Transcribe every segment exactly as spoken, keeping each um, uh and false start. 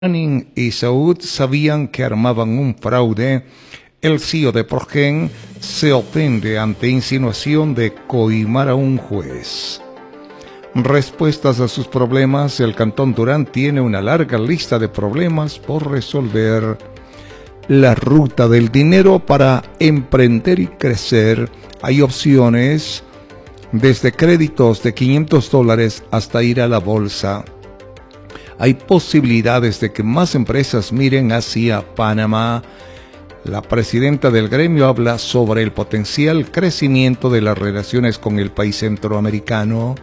Manning y Saud sabían que armaban un fraude. El C E O de Progen se ofende ante insinuación de coimar a un juez. Respuestas a sus problemas. El Cantón Durán tiene una larga lista de problemas por resolver. La ruta del dinero para emprender y crecer. Hay opciones desde créditos de quinientos dólares hasta ir a la bolsa. Hay posibilidades de que más empresas miren hacia Panamá. La presidenta del gremio habla sobre el potencial crecimiento de las relaciones con el país centroamericano.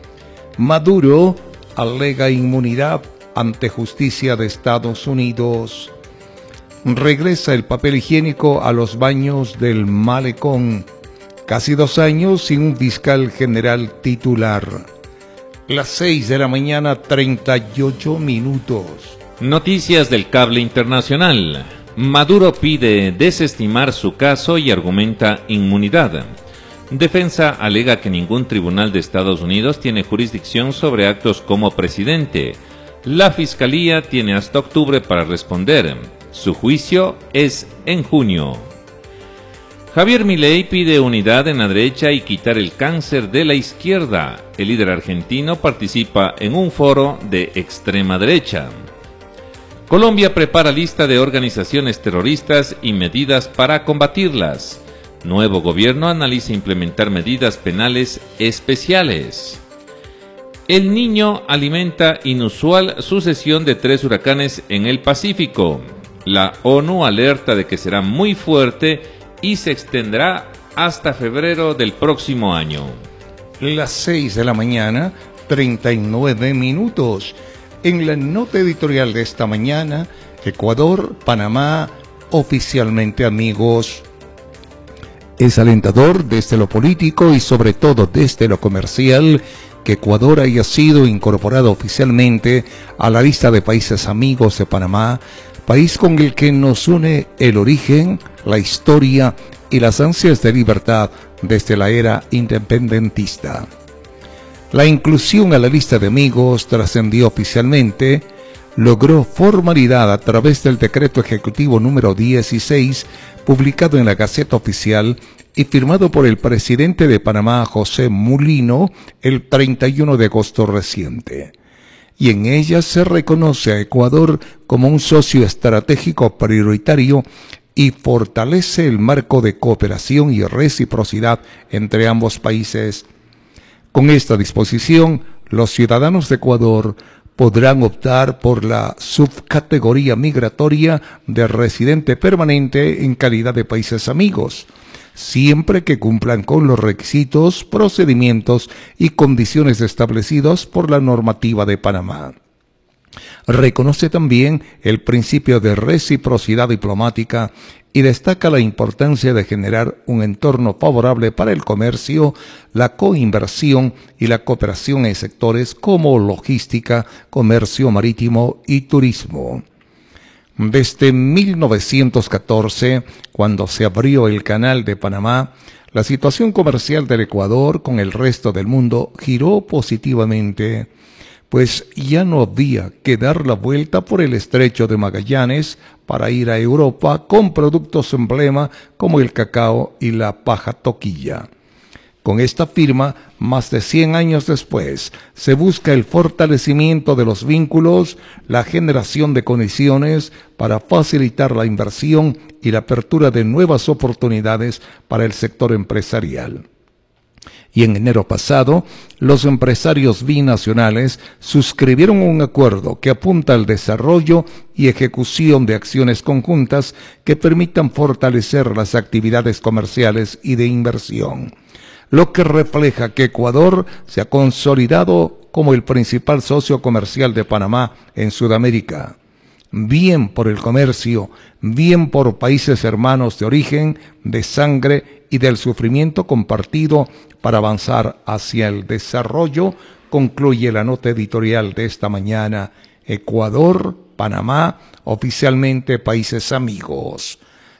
Maduro alega inmunidad ante justicia de Estados Unidos. Regresa el papel higiénico a los baños del malecón. Casi dos años sin un fiscal general titular. Las seis de la mañana, treinta y ocho minutos. Noticias del cable internacional. Maduro pide desestimar su caso y argumenta inmunidad. Defensa alega que ningún tribunal de Estados Unidos tiene jurisdicción sobre actos como presidente. La Fiscalía tiene hasta octubre para responder. Su juicio es en junio. Javier Milei pide unidad en la derecha y quitar el cáncer de la izquierda. El líder argentino participa en un foro de extrema derecha. Colombia prepara lista de organizaciones terroristas y medidas para combatirlas. Nuevo gobierno analiza implementar medidas penales especiales. El Niño alimenta inusual sucesión de tres huracanes en el Pacífico. La ONU alerta de que será muy fuerte y se extenderá hasta febrero del próximo año. Las seis de la mañana, treinta y nueve minutos. En la nota editorial de esta mañana, Ecuador, Panamá, oficialmente amigos. Es alentador desde lo político y sobre todo desde lo comercial que Ecuador haya sido incorporado oficialmente a la lista de países amigos de Panamá, país con el que nos une el origen, la historia y las ansias de libertad desde la era independentista. La inclusión a la lista de amigos trascendió oficialmente, logró formalidad a través del decreto ejecutivo número dieciséis, publicado en la Gaceta Oficial y firmado por el presidente de Panamá, José Mulino, el treinta y uno de agosto reciente. Y en ella se reconoce a Ecuador como un socio estratégico prioritario y fortalece el marco de cooperación y reciprocidad entre ambos países. Con esta disposición, los ciudadanos de Ecuador podrán optar por la subcategoría migratoria de residente permanente en calidad de países amigos, siempre que cumplan con los requisitos, procedimientos y condiciones establecidos por la normativa de Panamá. Reconoce también el principio de reciprocidad diplomática y destaca la importancia de generar un entorno favorable para el comercio, la coinversión y la cooperación en sectores como logística, comercio marítimo y turismo. Desde mil novecientos catorce, cuando se abrió el Canal de Panamá, la situación comercial del Ecuador con el resto del mundo giró positivamente, pues ya no había que dar la vuelta por el estrecho de Magallanes para ir a Europa con productos emblema como el cacao y la paja toquilla. Con esta firma, más de cien años después, se busca el fortalecimiento de los vínculos, la generación de condiciones para facilitar la inversión y la apertura de nuevas oportunidades para el sector empresarial. Y en enero pasado, los empresarios binacionales suscribieron un acuerdo que apunta al desarrollo y ejecución de acciones conjuntas que permitan fortalecer las actividades comerciales y de inversión, lo que refleja que Ecuador se ha consolidado como el principal socio comercial de Panamá en Sudamérica. Bien por el comercio, bien por países hermanos de origen, de sangre y del sufrimiento compartido para avanzar hacia el desarrollo, concluye la nota editorial de esta mañana. Ecuador, Panamá, oficialmente países amigos.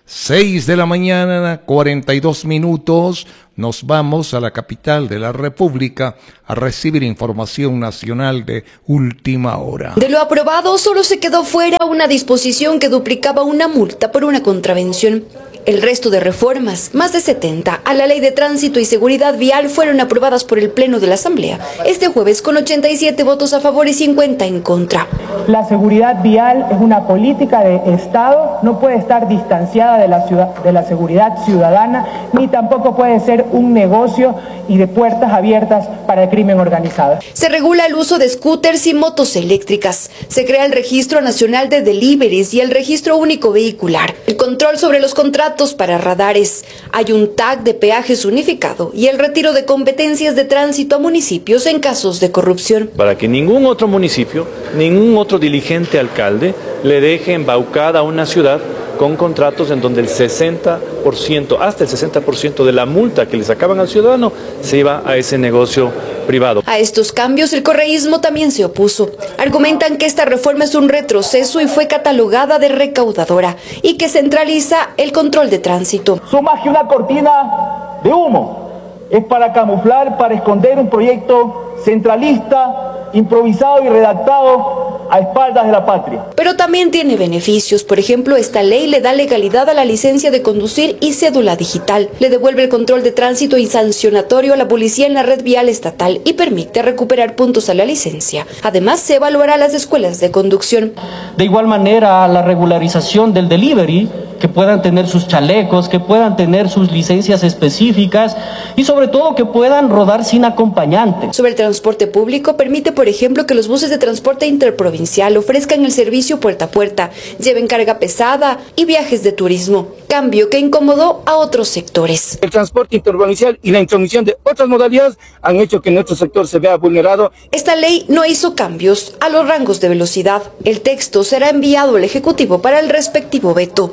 seis de la mañana, cuarenta y dos minutos, nos vamos a la capital de la República a recibir información nacional de última hora. De lo aprobado, solo se quedó fuera una disposición que duplicaba una multa por una contravención. El resto de reformas, más de setenta, a la Ley de Tránsito y Seguridad Vial fueron aprobadas por el Pleno de la Asamblea este jueves con ochenta y siete votos a favor y cincuenta en contra. La seguridad vial es una política de Estado, no puede estar distanciada de la, ciudad, de la seguridad ciudadana, ni tampoco puede ser un negocio y de puertas abiertas para el crimen organizado. Se regula el uso de scooters y motos eléctricas. Se crea el Registro Nacional de Deliveries y el Registro Único Vehicular. El control sobre los contratos para radares. Hay un tag de peajes unificado y el retiro de competencias de tránsito a municipios en casos de corrupción. Para que ningún otro municipio, ningún otro diligente alcalde le deje embaucada a una ciudad con contratos en donde el sesenta por ciento, hasta el sesenta por ciento de la multa que le sacaban al ciudadano se iba a ese negocio privado. A estos cambios el correísmo también se opuso. Argumentan que esta reforma es un retroceso y fue catalogada de recaudadora y que centraliza el control de tránsito. Son más que una cortina de humo. Es para camuflar, para esconder un proyecto centralista, improvisado y redactado a espaldas de la patria. Pero también tiene beneficios. Por ejemplo, esta ley le da legalidad a la licencia de conducir y cédula digital. Le devuelve el control de tránsito y sancionatorio a la policía en la red vial estatal y permite recuperar puntos a la licencia. Además, se evaluará las escuelas de conducción. De igual manera, la regularización del delivery, que puedan tener sus chalecos, que puedan tener sus licencias específicas y sobre todo que puedan rodar sin acompañante. Sobre el transporte público, permite, por ejemplo, que los buses de transporte interprovincial ofrezcan el servicio puerta a puerta, lleven carga pesada y viajes de turismo, cambio que incomodó a otros sectores. El transporte interprovincial y la intromisión de otras modalidades han hecho que nuestro sector se vea vulnerado. Esta ley no hizo cambios a los rangos de velocidad. El texto será enviado al Ejecutivo para el respectivo veto.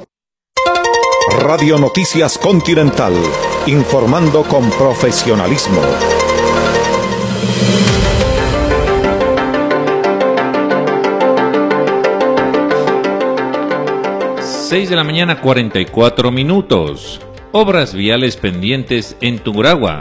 Radio Noticias Continental, informando con profesionalismo. seis de la mañana, cuarenta y cuatro minutos. Obras viales pendientes en Tungurahua.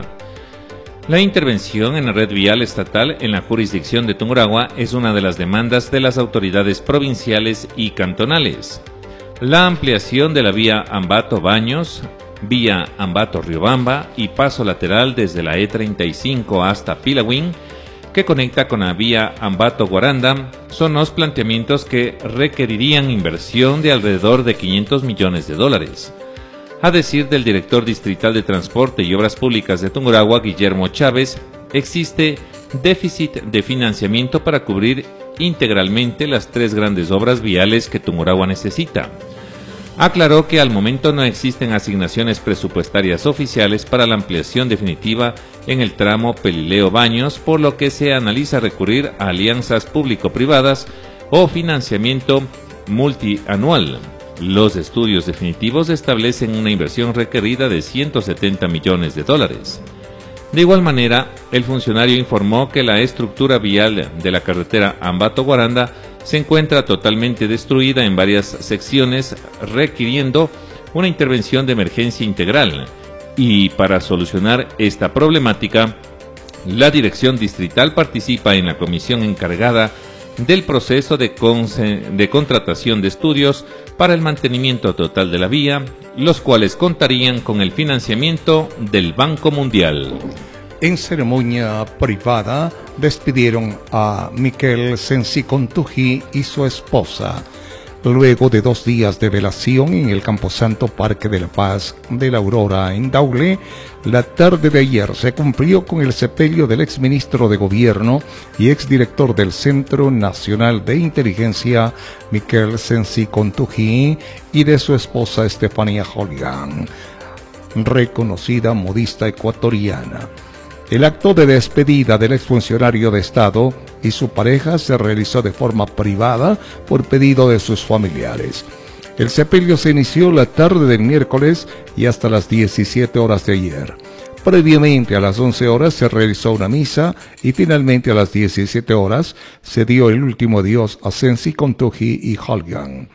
La intervención en la red vial estatal en la jurisdicción de Tungurahua es una de las demandas de las autoridades provinciales y cantonales. La ampliación de la vía Ambato-Baños, vía Ambato-Riobamba y paso lateral desde la E treinta y cinco hasta Pilagüín, que conecta con la vía Ambato-Guaranda, son los planteamientos que requerirían inversión de alrededor de quinientos millones de dólares. A decir del director distrital de Transporte y Obras Públicas de Tungurahua, Guillermo Chávez, existe déficit de financiamiento para cubrir integralmente las tres grandes obras viales que Tungurahua necesita. Aclaró que al momento no existen asignaciones presupuestarias oficiales para la ampliación definitiva en el tramo Pelileo-Baños, por lo que se analiza recurrir a alianzas público-privadas o financiamiento multianual. Los estudios definitivos establecen una inversión requerida de ciento setenta millones de dólares. De igual manera, el funcionario informó que la estructura vial de la carretera Ambato-Guaranda se encuentra totalmente destruida en varias secciones, requiriendo una intervención de emergencia integral. Y para solucionar esta problemática, la Dirección Distrital participa en la comisión encargada del proceso de, de contratación de estudios para el mantenimiento total de la vía, los cuales contarían con el financiamiento del Banco Mundial. En ceremonia privada despidieron a Miquel Sensi-Contují y su esposa. Luego de dos días de velación en el Camposanto Parque de la Paz de la Aurora en Daule, la tarde de ayer se cumplió con el sepelio del exministro de Gobierno y exdirector del Centro Nacional de Inteligencia, Miquel Sensi-Contují, y de su esposa Estefanía Holgan, reconocida modista ecuatoriana. El acto de despedida del exfuncionario de Estado y su pareja se realizó de forma privada por pedido de sus familiares. El sepelio se inició la tarde del miércoles y hasta las diecisiete horas de ayer. Previamente a las once horas se realizó una misa y finalmente a las diecisiete horas se dio el último adiós a Sensi-Contují y Holgan.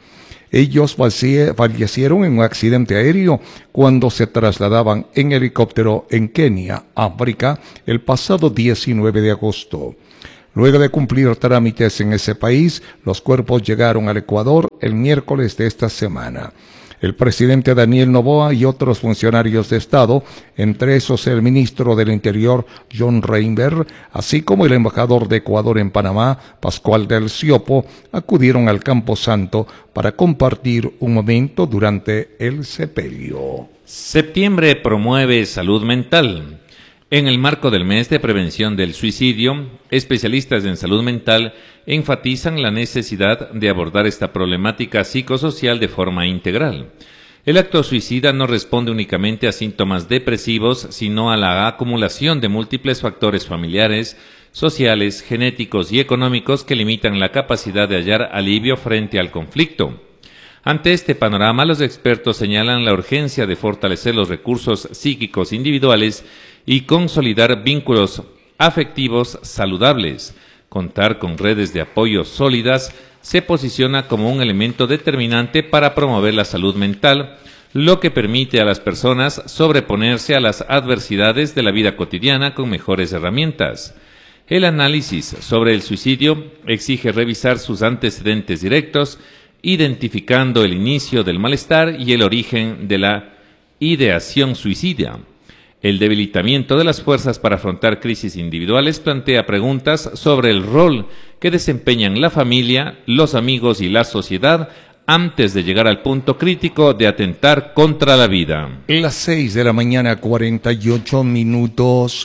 Ellos fallecieron en un accidente aéreo cuando se trasladaban en helicóptero en Kenia, África, el pasado diecinueve de agosto. Luego de cumplir trámites en ese país, los cuerpos llegaron al Ecuador el miércoles de esta semana. El presidente Daniel Noboa y otros funcionarios de Estado, entre esos el ministro del Interior John Reinberg, así como el embajador de Ecuador en Panamá, Pascual del Ciopo, acudieron al Camposanto para compartir un momento durante el sepelio. Septiembre promueve salud mental. En el marco del mes de prevención del suicidio, especialistas en salud mental enfatizan la necesidad de abordar esta problemática psicosocial de forma integral. El acto suicida no responde únicamente a síntomas depresivos, sino a la acumulación de múltiples factores familiares, sociales, genéticos y económicos que limitan la capacidad de hallar alivio frente al conflicto. Ante este panorama, los expertos señalan la urgencia de fortalecer los recursos psíquicos individuales y consolidar vínculos afectivos saludables. Contar con redes de apoyo sólidas se posiciona como un elemento determinante para promover la salud mental, lo que permite a las personas sobreponerse a las adversidades de la vida cotidiana con mejores herramientas. El análisis sobre el suicidio exige revisar sus antecedentes directos, identificando el inicio del malestar y el origen de la ideación suicida. El debilitamiento de las fuerzas para afrontar crisis individuales plantea preguntas sobre el rol que desempeñan la familia, los amigos y la sociedad antes de llegar al punto crítico de atentar contra la vida. Las seis de la mañana, cuarenta y ocho minutos.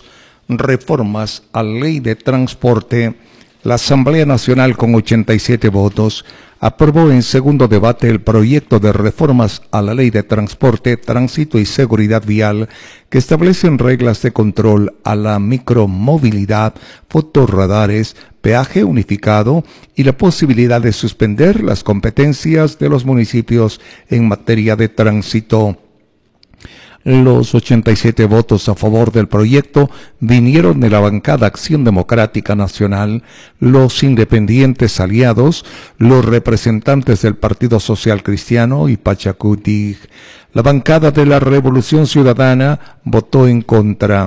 Reformas a Ley de Transporte. La Asamblea Nacional, con ochenta y siete votos, aprobó en segundo debate el proyecto de reformas a la Ley de Transporte, Tránsito y Seguridad Vial, que establecen reglas de control a la micromovilidad, fotorradares, peaje unificado y la posibilidad de suspender las competencias de los municipios en materia de tránsito. Los ochenta y siete votos a favor del proyecto vinieron de la bancada Acción Democrática Nacional, los independientes aliados, los representantes del Partido Social Cristiano y Pachacutic. La bancada de la Revolución Ciudadana votó en contra.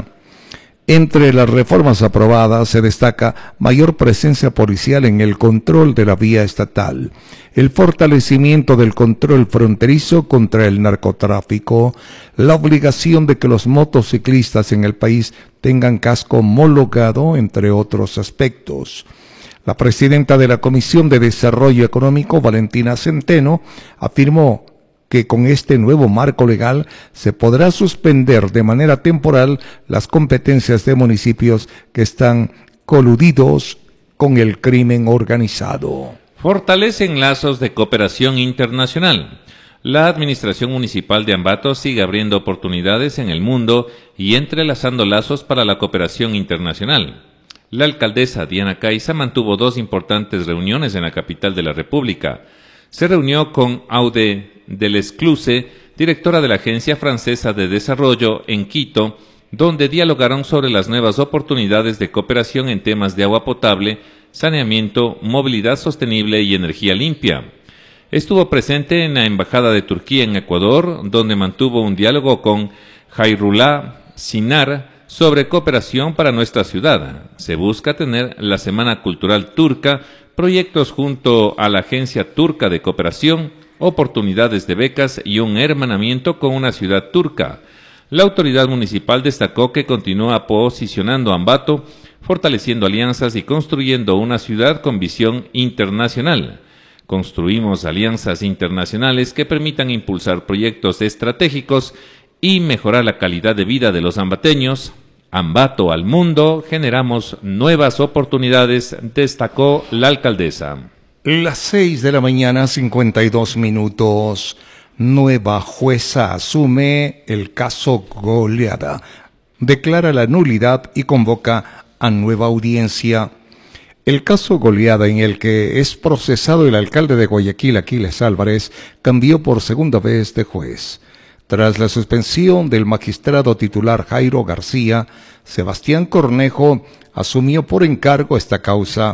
Entre las reformas aprobadas se destaca mayor presencia policial en el control de la vía estatal, el fortalecimiento del control fronterizo contra el narcotráfico, la obligación de que los motociclistas en el país tengan casco homologado, entre otros aspectos. La presidenta de la Comisión de Desarrollo Económico, Valentina Centeno, afirmó que con este nuevo marco legal se podrá suspender de manera temporal las competencias de municipios que están coludidos con el crimen organizado. Fortalecen lazos de cooperación internacional. La Administración Municipal de Ambato sigue abriendo oportunidades en el mundo y entrelazando lazos para la cooperación internacional. La alcaldesa Diana Caiza mantuvo dos importantes reuniones en la capital de la República. Se reunió con Aude Delescluze, directora de la Agencia Francesa de Desarrollo en Quito, donde dialogaron sobre las nuevas oportunidades de cooperación en temas de agua potable, saneamiento, movilidad sostenible y energía limpia. Estuvo presente en la Embajada de Turquía en Ecuador, donde mantuvo un diálogo con Hayrullah Sinar sobre cooperación para nuestra ciudad. Se busca tener la Semana Cultural Turca, proyectos junto a la Agencia Turca de Cooperación, oportunidades de becas y un hermanamiento con una ciudad turca. La autoridad municipal destacó que continúa posicionando a Ambato, fortaleciendo alianzas y construyendo una ciudad con visión internacional. Construimos alianzas internacionales que permitan impulsar proyectos estratégicos y mejorar la calidad de vida de los ambateños. Ambato al mundo, generamos nuevas oportunidades, destacó la alcaldesa. Las seis de la mañana, cincuenta y dos minutos. Nueva jueza asume el caso Goleada. Declara la nulidad y convoca a nueva audiencia. El caso Goleada, en el que es procesado el alcalde de Guayaquil, Aquiles Álvarez, cambió por segunda vez de juez. Tras la suspensión del magistrado titular Jairo García, Sebastián Cornejo asumió por encargo esta causa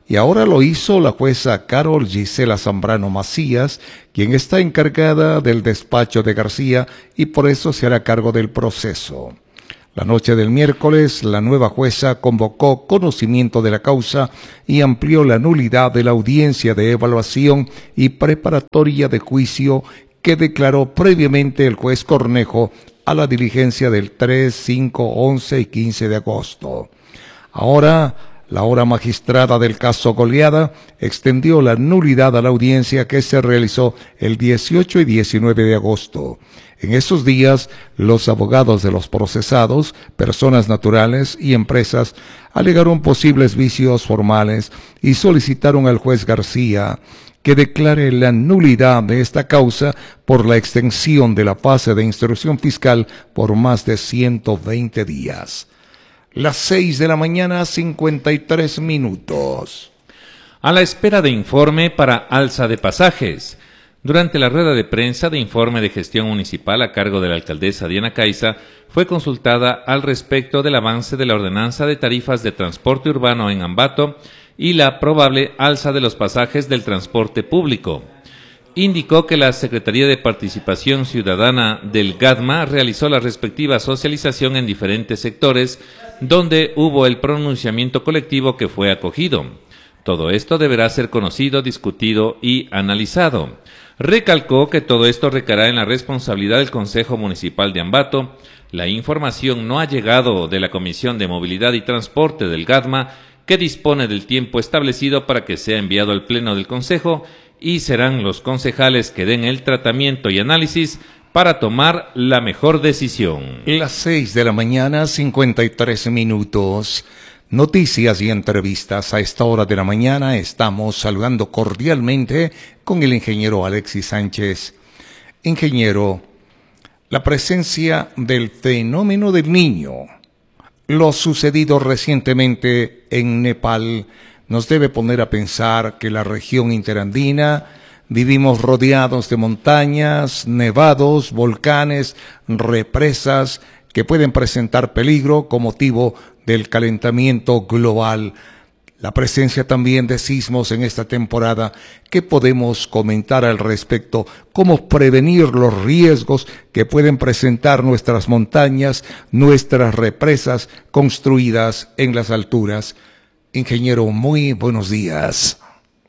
y ahora lo hizo la jueza Carol Gisela Zambrano Macías, quien está encargada del despacho de García y por eso se hará cargo del proceso. La noche del miércoles, la nueva jueza convocó conocimiento de la causa y amplió la nulidad de la audiencia de evaluación y preparatoria de juicio que declaró previamente el juez Cornejo a la diligencia del tres, cinco, once y quince de agosto. Ahora, la hora magistrada del caso Goleada extendió la nulidad a la audiencia que se realizó el dieciocho y diecinueve de agosto. En esos días, los abogados de los procesados, personas naturales y empresas alegaron posibles vicios formales y solicitaron al juez García que declare la nulidad de esta causa por la extensión de la fase de instrucción fiscal por más de ciento veinte días. Las seis de la mañana, cincuenta y tres minutos. A la espera de informe para alza de pasajes. Durante la rueda de prensa de informe de gestión municipal a cargo de la alcaldesa Diana Caiza, fue consultada al respecto del avance de la ordenanza de tarifas de transporte urbano en Ambato y la probable alza de los pasajes del transporte público. Indicó que la Secretaría de Participación Ciudadana del GADMA realizó la respectiva socialización en diferentes sectores, donde hubo el pronunciamiento colectivo que fue acogido. Todo esto deberá ser conocido, discutido y analizado. Recalcó que todo esto recaerá en la responsabilidad del Consejo Municipal de Ambato. La información no ha llegado de la Comisión de Movilidad y Transporte del GADMA, que dispone del tiempo establecido para que sea enviado al Pleno del Consejo, y serán los concejales que den el tratamiento y análisis para tomar la mejor decisión. Las seis de la mañana, cincuenta y tres minutos. Noticias y entrevistas a esta hora de la mañana. Estamos saludando cordialmente con el ingeniero Alexis Sánchez. Ingeniero, la presencia del fenómeno del Niño, lo sucedido recientemente en Nepal, nos debe poner a pensar que la región interandina vivimos rodeados de montañas, nevados, volcanes, represas que pueden presentar peligro con motivo del calentamiento global. La presencia también de sismos en esta temporada. ¿Qué podemos comentar al respecto? ¿Cómo prevenir los riesgos que pueden presentar nuestras montañas, nuestras represas construidas en las alturas? Ingeniero, muy buenos días.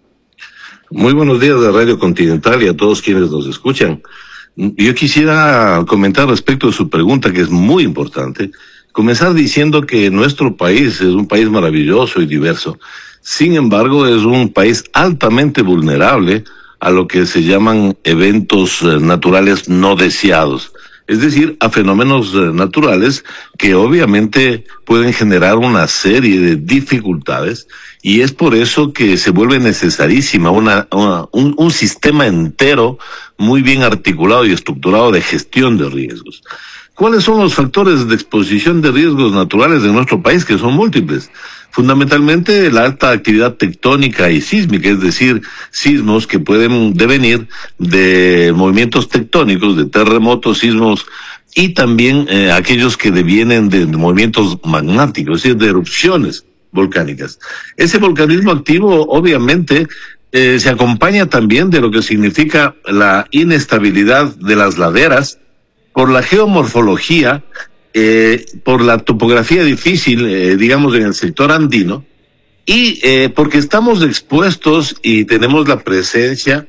Muy buenos días de Radio Continental y a todos quienes nos escuchan. Yo quisiera comentar respecto de su pregunta, que es muy importante. Comenzar diciendo que nuestro país es un país maravilloso y diverso. Sin embargo, es un país altamente vulnerable a lo que se llaman eventos naturales no deseados. Es decir, a fenómenos naturales que obviamente pueden generar una serie de dificultades, y es por eso que se vuelve necesarísima una, una un, un sistema entero muy bien articulado y estructurado de gestión de riesgos. ¿Cuáles son los factores de exposición de riesgos naturales de nuestro país? Que son múltiples. Fundamentalmente la alta actividad tectónica y sísmica, es decir, sismos que pueden devenir de movimientos tectónicos, de terremotos, sismos, y también eh, aquellos que devienen de movimientos magmáticos, es decir, de erupciones volcánicas. Ese volcanismo activo obviamente eh, se acompaña también de lo que significa la inestabilidad de las laderas, por la geomorfología, eh, por la topografía difícil, eh, digamos, en el sector andino, y eh, porque estamos expuestos y tenemos la presencia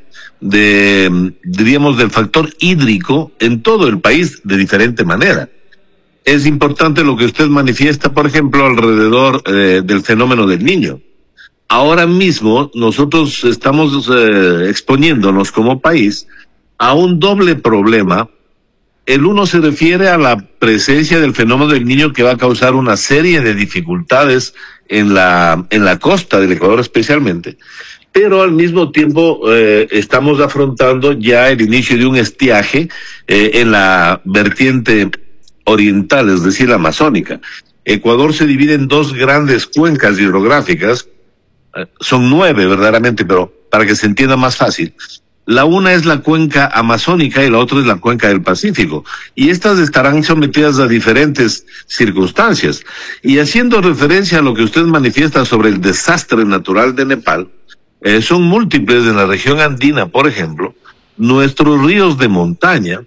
de, diríamos, del factor hídrico en todo el país de diferente manera. Es importante lo que usted manifiesta, por ejemplo, alrededor eh, del fenómeno del Niño. Ahora mismo nosotros estamos eh, exponiéndonos como país a un doble problema. El uno se refiere a la presencia del fenómeno del Niño, que va a causar una serie de dificultades en la en la costa del Ecuador especialmente, pero al mismo tiempo eh, estamos afrontando ya el inicio de un estiaje eh, en la vertiente oriental, es decir, la amazónica. Ecuador se divide en dos grandes cuencas hidrográficas, eh, son nueve verdaderamente, pero para que se entienda más fácil. La una es la cuenca amazónica y la otra es la cuenca del Pacífico. Y estas estarán sometidas a diferentes circunstancias. Y haciendo referencia a lo que usted manifiesta sobre el desastre natural de Nepal, eh, son múltiples en la región andina, por ejemplo, nuestros ríos de montaña,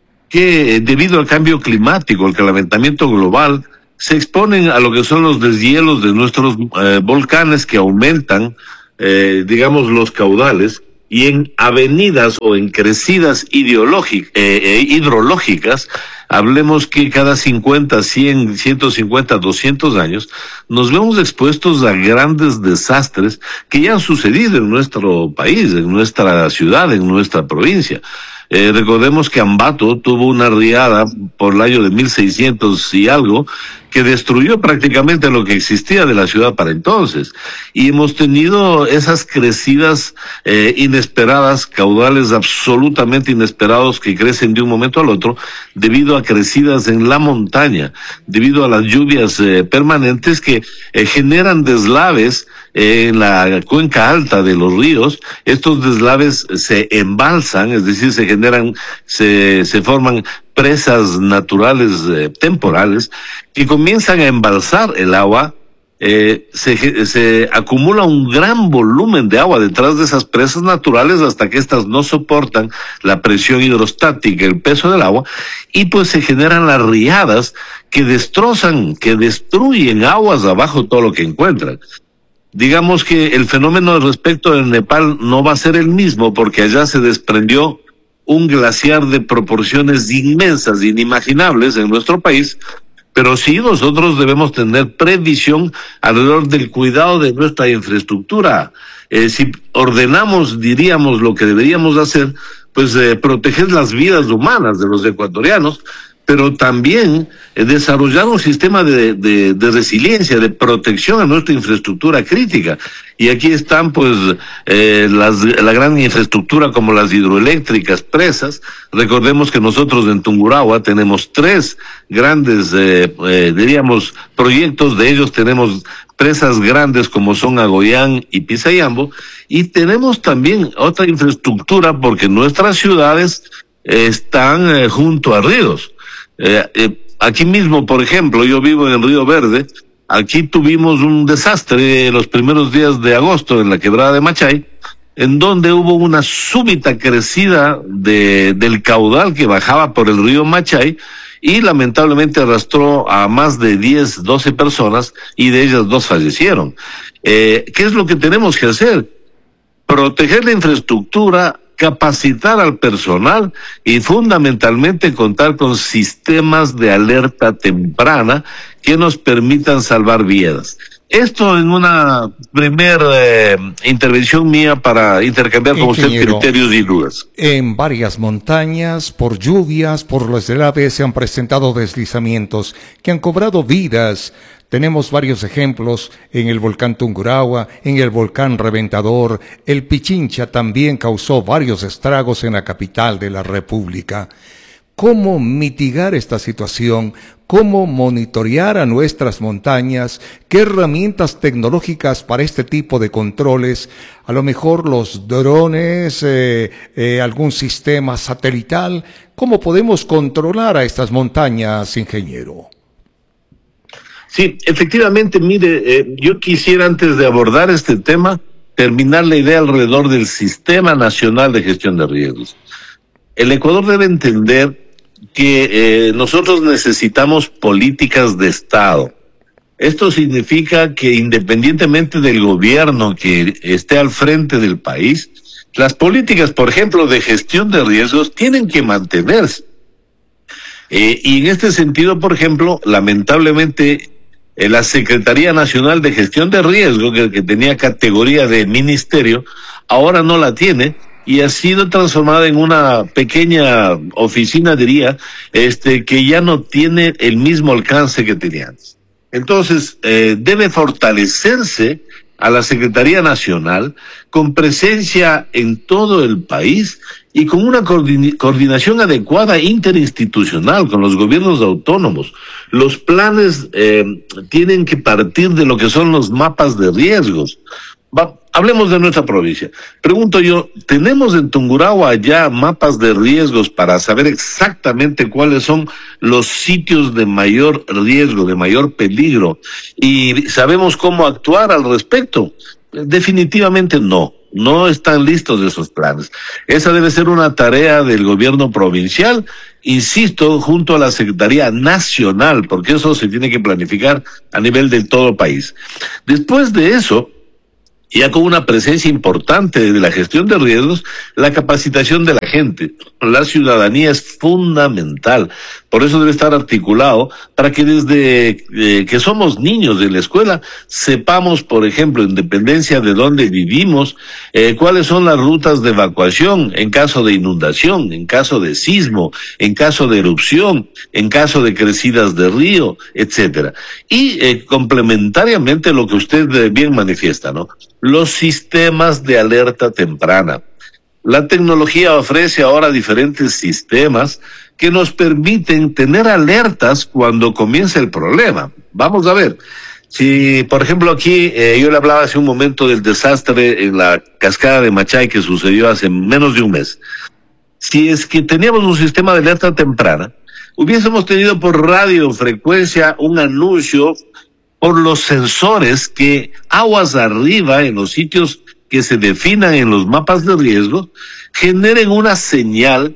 que eh, debido al cambio climático, al calentamiento global, se exponen a lo que son los deshielos de nuestros eh, volcanes que aumentan, eh, digamos, los caudales, y en avenidas o en crecidas ideológicas, eh, eh, hidrológicas, hablemos que cada cincuenta, cien, ciento cincuenta, doscientos años, nos vemos expuestos a grandes desastres que ya han sucedido en nuestro país, en nuestra ciudad, en nuestra provincia. Eh, recordemos que Ambato tuvo una riada por el año de mil seiscientos y algo que destruyó prácticamente lo que existía de la ciudad para entonces. Y hemos tenido esas crecidas eh, inesperadas, caudales absolutamente inesperados que crecen de un momento al otro debido a crecidas en la montaña, debido a las lluvias eh, permanentes que eh, generan deslaves en la cuenca alta de los ríos. Estos deslaves se embalsan, es decir, se generan, se, se forman presas naturales eh, temporales que comienzan a embalsar el agua. Eh, se, se acumula un gran volumen de agua detrás de esas presas naturales hasta que éstas no soportan la presión hidrostática, el peso del agua, y pues se generan las riadas que destrozan, que destruyen aguas abajo todo lo que encuentran. Digamos que el fenómeno respecto del Nepal no va a ser el mismo porque allá se desprendió un glaciar de proporciones inmensas, inimaginables en nuestro país, pero sí nosotros debemos tener previsión alrededor del cuidado de nuestra infraestructura. Eh, si ordenamos, diríamos, lo que deberíamos hacer, pues eh, proteger las vidas humanas de los ecuatorianos, pero también eh, desarrollar un sistema de, de, de resiliencia, de protección a nuestra infraestructura crítica. Y aquí están, pues, eh, las, la gran infraestructura como las hidroeléctricas, presas. Recordemos que nosotros en Tungurahua tenemos tres grandes, eh, eh, diríamos, proyectos. De ellos tenemos presas grandes como son Agoyán y Pisayambo. Y tenemos también otra infraestructura porque nuestras ciudades eh, están eh, junto a ríos. Eh, eh, aquí mismo, por ejemplo, yo vivo en Río Verde. Aquí tuvimos un desastre en los primeros días de agosto en la quebrada de Machay, en donde hubo una súbita crecida de, del caudal que bajaba por el río Machay y lamentablemente arrastró a más de diez, doce personas y de ellas dos fallecieron. Eh, ¿qué es lo que tenemos que hacer? Proteger la infraestructura, capacitar al personal y fundamentalmente contar con sistemas de alerta temprana que nos permitan salvar vidas. Esto en una primera eh, intervención mía para intercambiar con usted criterios y dudas. En varias montañas, por lluvias, por los deslaves, se han presentado deslizamientos que han cobrado vidas. Tenemos varios ejemplos en el volcán Tungurahua, en el volcán Reventador. El Pichincha también causó varios estragos en la capital de la República. ¿Cómo mitigar esta situación? ¿Cómo monitorear a nuestras montañas? ¿Qué herramientas tecnológicas para este tipo de controles? A lo mejor los drones, eh, eh, algún sistema satelital. ¿Cómo podemos controlar a estas montañas, ingeniero? Sí, efectivamente, mire, eh, yo quisiera antes de abordar este tema, terminar la idea alrededor del Sistema Nacional de Gestión de Riesgos. El Ecuador debe entender que eh, nosotros necesitamos políticas de Estado. Esto significa que independientemente del gobierno que esté al frente del país, las políticas, por ejemplo, de gestión de riesgos tienen que mantenerse. Eh, y en este sentido, por ejemplo, lamentablemente, eh, la Secretaría Nacional de Gestión de Riesgo, que, que tenía categoría de ministerio, ahora no la tiene y ha sido transformada en una pequeña oficina, diría, este, que ya no tiene el mismo alcance que tenía antes. Entonces, eh, debe fortalecerse a la Secretaría Nacional con presencia en todo el país y con una coordin- coordinación adecuada interinstitucional con los gobiernos autónomos. Los planes eh, tienen que partir de lo que son los mapas de riesgos. Va, hablemos de nuestra provincia. Pregunto yo, ¿tenemos en Tungurahua ya mapas de riesgos para saber exactamente cuáles son los sitios de mayor riesgo, de mayor peligro? ¿Y sabemos cómo actuar al respecto? Definitivamente no. No están listos esos planes. Esa debe ser una tarea del gobierno provincial, insisto, junto a la Secretaría Nacional, porque eso se tiene que planificar a nivel de todo el país. Después de eso, ya con una presencia importante de la gestión de riesgos, la capacitación de la gente, la ciudadanía es fundamental. Por eso debe estar articulado para que desde eh, que somos niños de la escuela sepamos, por ejemplo, en dependencia de dónde vivimos, eh, cuáles son las rutas de evacuación en caso de inundación, en caso de sismo, en caso de erupción, en caso de crecidas de río, etcétera. Y eh, complementariamente lo que usted eh, bien manifiesta, ¿no? Los sistemas de alerta temprana. La tecnología ofrece ahora diferentes sistemas que nos permiten tener alertas cuando comienza el problema. Vamos a ver. Si, por ejemplo, aquí eh, yo le hablaba hace un momento del desastre en la cascada de Machay que sucedió hace menos de un mes. Si es que teníamos un sistema de alerta temprana, hubiésemos tenido por radiofrecuencia un anuncio por los sensores que aguas arriba en los sitios que se definan en los mapas de riesgo generen una señal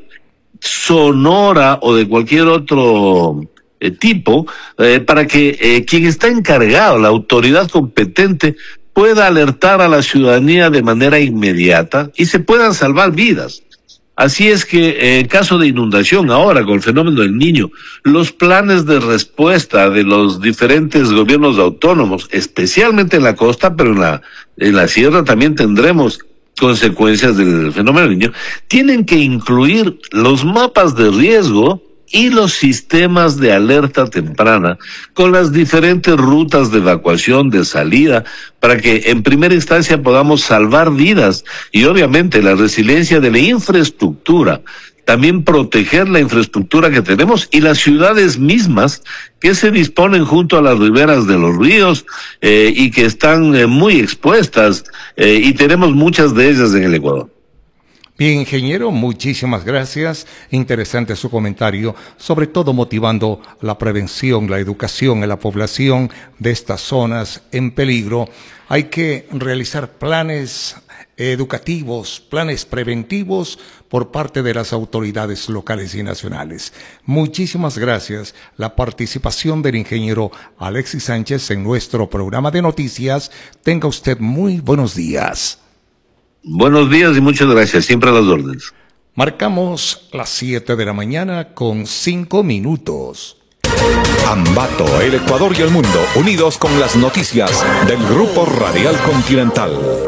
sonora o de cualquier otro eh, tipo eh, para que eh, quien está encargado, la autoridad competente, pueda alertar a la ciudadanía de manera inmediata y se puedan salvar vidas. Así es que eh, en caso de inundación ahora con el fenómeno del Niño, los planes de respuesta de los diferentes gobiernos autónomos, especialmente en la costa, pero en la, en la sierra también tendremos consecuencias del fenómeno del Niño, tienen que incluir los mapas de riesgo y los sistemas de alerta temprana con las diferentes rutas de evacuación, de salida, para que en primera instancia podamos salvar vidas y obviamente la resiliencia de la infraestructura, también proteger la infraestructura que tenemos y las ciudades mismas que se disponen junto a las riberas de los ríos eh, y que están eh, muy expuestas eh, y tenemos muchas de ellas en el Ecuador. Bien, ingeniero, muchísimas gracias. Interesante su comentario, sobre todo motivando la prevención, la educación en la población de estas zonas en peligro. Hay que realizar planes educativos, planes preventivos por parte de las autoridades locales y nacionales. Muchísimas gracias. La participación del ingeniero Alexis Sánchez en nuestro programa de noticias. Tenga usted muy buenos días. Buenos días y muchas gracias, siempre a las órdenes. Marcamos las siete de la mañana con cinco minutos. Ambato, el Ecuador y el mundo, unidos con las noticias del Grupo Radial Continental.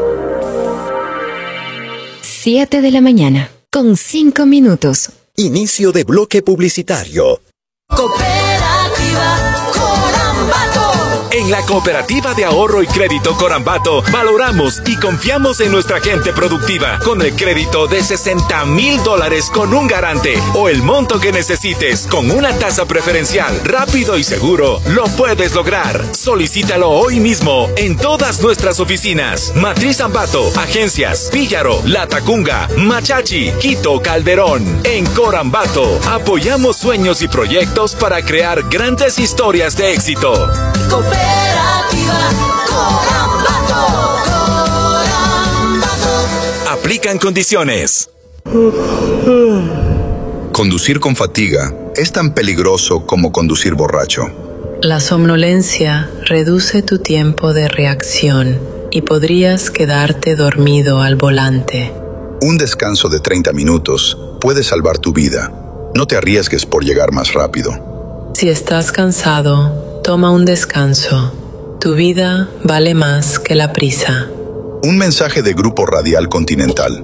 siete de la mañana con cinco minutos. Inicio de bloque publicitario. Cooperativa Corambato. En la Cooperativa de Ahorro y Crédito Corambato valoramos y confiamos en nuestra gente productiva con el crédito de sesenta mil dólares con un garante o el monto que necesites con una tasa preferencial, rápido y seguro. Lo puedes lograr. Solicítalo hoy mismo en todas nuestras oficinas. Matriz Ambato, Agencias, Píllaro, La Tacunga, Machachi, Quito, Calderón. En Corambato apoyamos sueños y proyectos para crear grandes historias de éxito. Cooperativa Corambato. Corambato. Aplican condiciones. Conducir con fatiga es tan peligroso como conducir borracho. La somnolencia reduce tu tiempo de reacción y podrías quedarte dormido al volante. Un descanso de treinta minutos puede salvar tu vida. No te arriesgues por llegar más rápido. Si estás cansado, toma un descanso. Tu vida vale más que la prisa. Un mensaje de Grupo Radial Continental.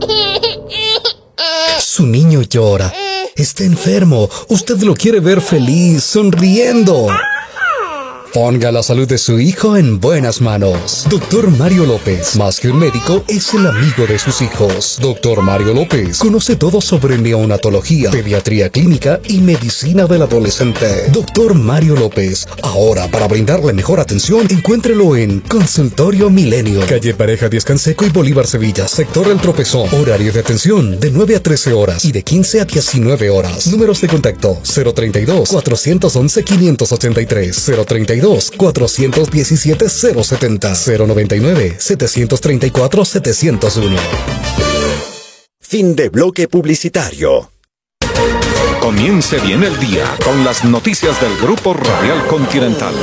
Su niño llora. Está enfermo. Usted lo quiere ver feliz, sonriendo. Ponga la salud de su hijo en buenas manos. Doctor Mario López, más que un médico, es el amigo de sus hijos. Doctor Mario López conoce todo sobre neonatología, pediatría clínica y medicina del adolescente. Doctor Mario López, ahora para brindarle mejor atención, encuéntrelo en Consultorio Milenio, calle Pareja Díaz Canseco y Bolívar Sevilla, sector El Tropezón. Horario de atención de nueve a trece horas y de quince a diecinueve horas. Números de contacto cero treinta y dos, cuatrocientos once, quinientos ochenta y tres, cero treinta y dos, cuatrocientos diecisiete, cero setenta, cero noventa y nueve, setecientos treinta y cuatro, setecientos uno. Fin de bloque publicitario. Comience bien el día con las noticias del Grupo Radial Continental.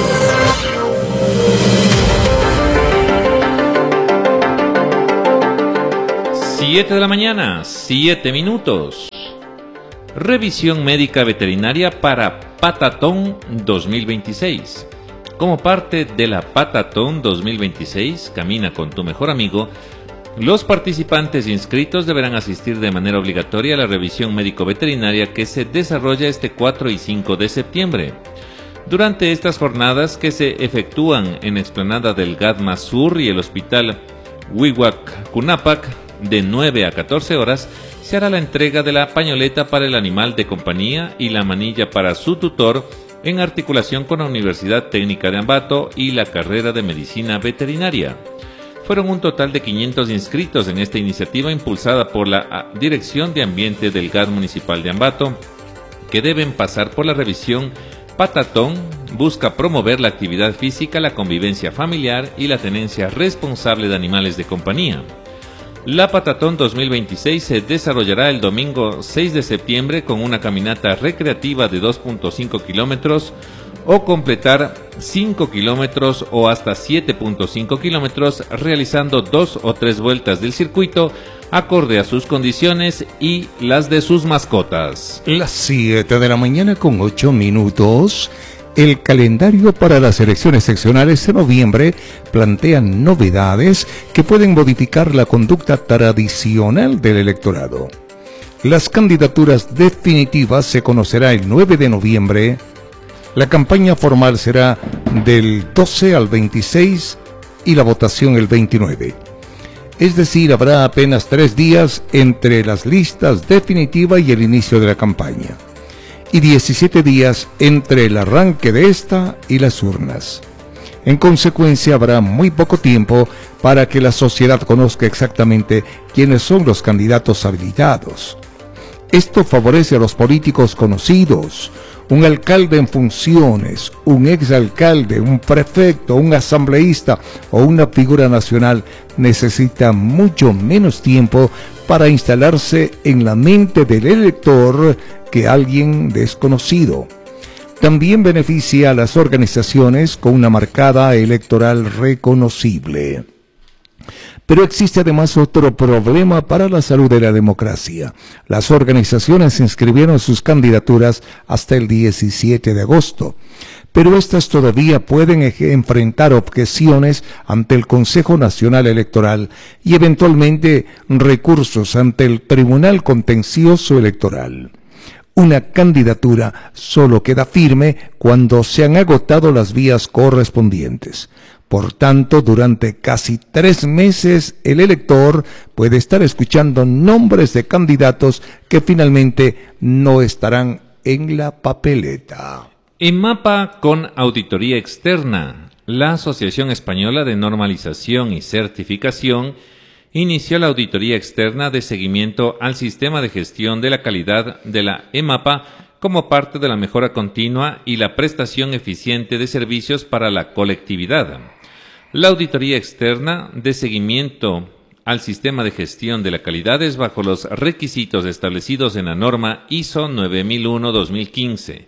siete de la mañana, siete minutos. Revisión médica veterinaria para Patatón dos mil veintiséis. Como parte de la Patatón dos mil veintiséis, Camina con tu mejor amigo, los participantes inscritos deberán asistir de manera obligatoria a la revisión médico-veterinaria que se desarrolla este cuatro y cinco de septiembre. Durante estas jornadas, que se efectúan en explanada del Gadma Sur y el Hospital Huihuac Cunapac, de nueve a catorce horas, se hará la entrega de la pañoleta para el animal de compañía y la manilla para su tutor, en articulación con la Universidad Técnica de Ambato y la carrera de Medicina Veterinaria. Fueron un total de quinientos inscritos en esta iniciativa impulsada por la Dirección de Ambiente del G A D Municipal de Ambato, que deben pasar por la revisión. Patatón busca promover la actividad física, la convivencia familiar y la tenencia responsable de animales de compañía. La Patatón dos mil veintiséis se desarrollará el domingo seis de septiembre con una caminata recreativa de dos punto cinco kilómetros o completar cinco kilómetros o hasta siete punto cinco kilómetros realizando dos o tres vueltas del circuito acorde a sus condiciones y las de sus mascotas. Las siete de la mañana con ocho minutos. El calendario para las elecciones seccionales de noviembre plantea novedades que pueden modificar la conducta tradicional del electorado. Las candidaturas definitivas se conocerá el nueve de noviembre. La campaña formal será del doce al veintiséis y la votación el veintinueve. Es decir, habrá apenas tres días entre las listas definitivas y el inicio de la campaña, y diecisiete días entre el arranque de esta y las urnas. En consecuencia, habrá muy poco tiempo para que la sociedad conozca exactamente quiénes son los candidatos habilitados. Esto favorece a los políticos conocidos. Un alcalde en funciones, un exalcalde, un prefecto, un asambleísta o una figura nacional necesita mucho menos tiempo para instalarse en la mente del elector que alguien desconocido. También beneficia a las organizaciones con una marcada electoral reconocible. Pero existe además otro problema para la salud de la democracia. Las organizaciones inscribieron sus candidaturas hasta el diecisiete de agosto, pero estas todavía pueden enfrentar objeciones ante el Consejo Nacional Electoral y eventualmente recursos ante el Tribunal Contencioso Electoral. Una candidatura solo queda firme cuando se han agotado las vías correspondientes. Por tanto, durante casi tres meses el elector puede estar escuchando nombres de candidatos que finalmente no estarán en la papeleta. EMAPA con auditoría externa. La Asociación Española de Normalización y Certificación inició la auditoría externa de seguimiento al sistema de gestión de la calidad de la EMAPA como parte de la mejora continua y la prestación eficiente de servicios para la colectividad. La auditoría externa de seguimiento al sistema de gestión de la calidad es bajo los requisitos establecidos en la norma I S O nueve mil uno guión dos mil quince.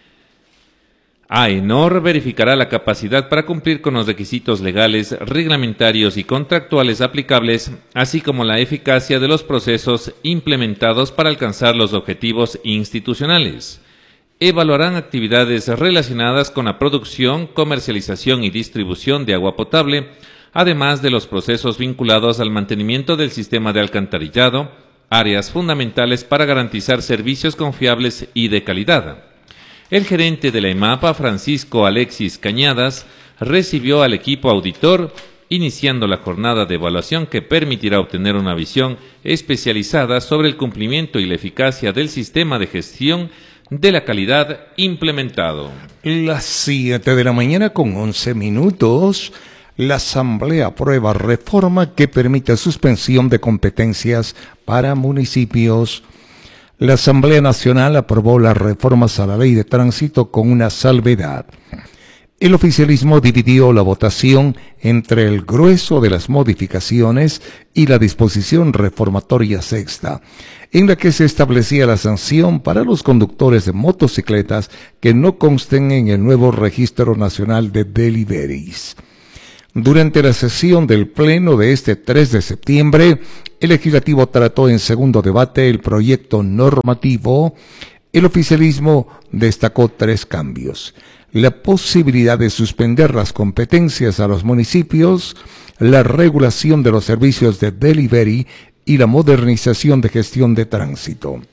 AENOR verificará la capacidad para cumplir con los requisitos legales, reglamentarios y contractuales aplicables, así como la eficacia de los procesos implementados para alcanzar los objetivos institucionales. Evaluarán actividades relacionadas con la producción, comercialización y distribución de agua potable, además de los procesos vinculados al mantenimiento del sistema de alcantarillado, áreas fundamentales para garantizar servicios confiables y de calidad. El gerente de la EMAPA, Francisco Alexis Cañadas, recibió al equipo auditor, iniciando la jornada de evaluación que permitirá obtener una visión especializada sobre el cumplimiento y la eficacia del sistema de gestión de la calidad implementado. Las siete de la mañana con once minutos, la Asamblea aprueba reforma que permite suspensión de competencias para municipios. La Asamblea Nacional aprobó las reformas a la Ley de Tránsito con una salvedad. El oficialismo dividió la votación entre el grueso de las modificaciones y la disposición reformatoria sexta, en la que se establecía la sanción para los conductores de motocicletas que no consten en el nuevo Registro Nacional de Deliveries. Durante la sesión del Pleno de este tres de septiembre, el Legislativo trató en segundo debate el proyecto normativo. El oficialismo destacó tres cambios: la posibilidad de suspender las competencias a los municipios, la regulación de los servicios de delivery y la modernización de gestión de tránsito.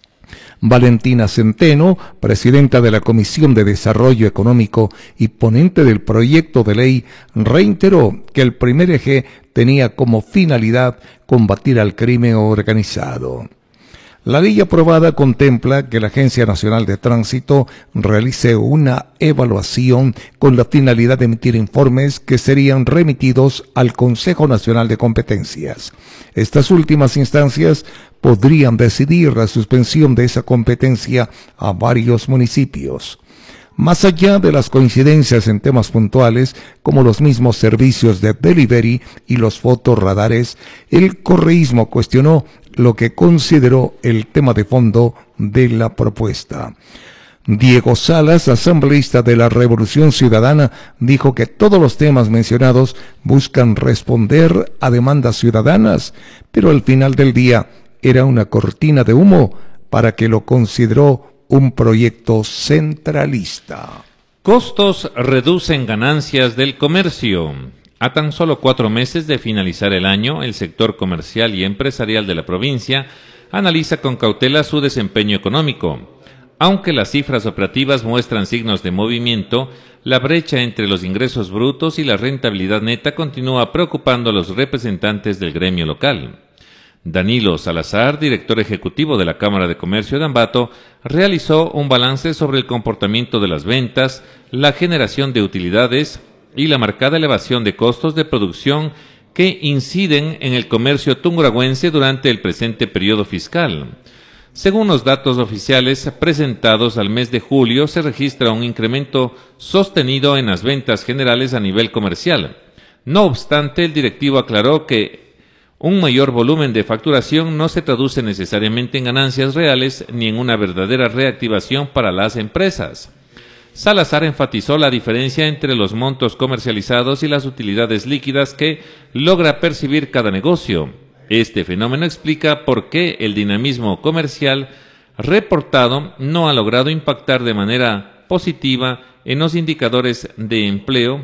Valentina Centeno, presidenta de la Comisión de Desarrollo Económico y ponente del proyecto de ley, reiteró que el primer eje tenía como finalidad combatir al crimen organizado. La ley aprobada contempla que la Agencia Nacional de Tránsito realice una evaluación con la finalidad de emitir informes que serían remitidos al Consejo Nacional de Competencias. Estas últimas instancias podrían decidir la suspensión de esa competencia a varios municipios. Más allá de las coincidencias en temas puntuales, como los mismos servicios de delivery y los fotorradares, el correísmo cuestionó lo que consideró el tema de fondo de la propuesta. Diego Salas, asambleísta de la Revolución Ciudadana, dijo que todos los temas mencionados buscan responder a demandas ciudadanas, pero al final del día era una cortina de humo para que lo consideró un proyecto centralista. Costos reducen ganancias del comercio. A tan solo cuatro meses de finalizar el año, el sector comercial y empresarial de la provincia analiza con cautela su desempeño económico. Aunque las cifras operativas muestran signos de movimiento, la brecha entre los ingresos brutos y la rentabilidad neta continúa preocupando a los representantes del gremio local. Danilo Salazar, director ejecutivo de la Cámara de Comercio de Ambato, realizó un balance sobre el comportamiento de las ventas, la generación de utilidades y la marcada elevación de costos de producción que inciden en el comercio tunguragüense durante el presente periodo fiscal. Según los datos oficiales presentados al mes de julio, se registra un incremento sostenido en las ventas generales a nivel comercial. No obstante, el directivo aclaró que un mayor volumen de facturación no se traduce necesariamente en ganancias reales ni en una verdadera reactivación para las empresas. Salazar enfatizó la diferencia entre los montos comercializados y las utilidades líquidas que logra percibir cada negocio. Este fenómeno explica por qué el dinamismo comercial reportado no ha logrado impactar de manera positiva en los indicadores de empleo